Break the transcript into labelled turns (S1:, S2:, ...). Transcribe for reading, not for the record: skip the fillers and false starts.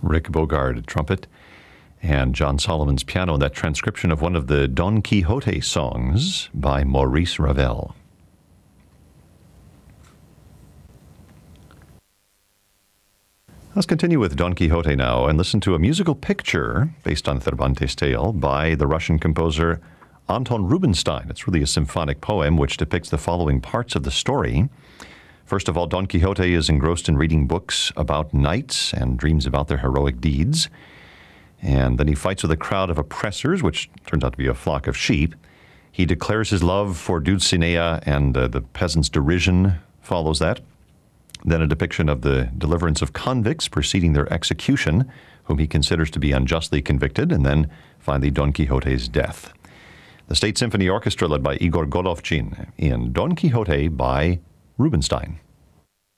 S1: Rick Bogard at trumpet, and John Solomon's piano, that transcription of one of the Don Quixote songs by Maurice Ravel. Let's continue with Don Quixote now and listen to a musical picture based on Cervantes' tale by the Russian composer Anton Rubinstein. It's really a symphonic poem which depicts the following parts of the story. First of all, Don Quixote is engrossed in reading books about knights and dreams about their heroic deeds. And then he fights with a crowd of oppressors, which turns out to be a flock of sheep. He declares his love for Dulcinea, and the peasants' derision follows that. Then a depiction of the deliverance of convicts preceding their execution, whom he considers to be unjustly convicted, and then finally Don Quixote's death. The State Symphony Orchestra led by Igor Golovchin in Don Quixote by Rubinstein.